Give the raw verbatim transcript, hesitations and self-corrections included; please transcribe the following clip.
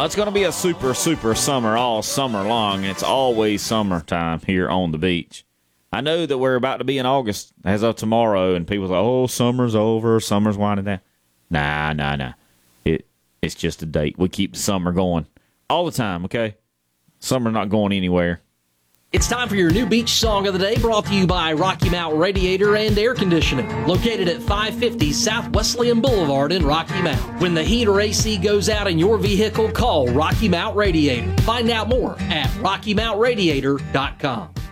Oh, it's going to be a super, super summer all summer long. It's always summertime here on the beach. I know that we're about to be in August as of tomorrow, and people say, oh, summer's over, summer's winding down. Nah, nah, nah. It, it's just a date. We keep the summer going all the time, okay? Summer's not going anywhere. It's time for your new beach song of the day, brought to you by Rocky Mount Radiator and Air Conditioning, located at five fifty South Wesleyan Boulevard in Rocky Mount. When the heat or A C goes out in your vehicle, call Rocky Mount Radiator. Find out more at rocky mount radiator dot com.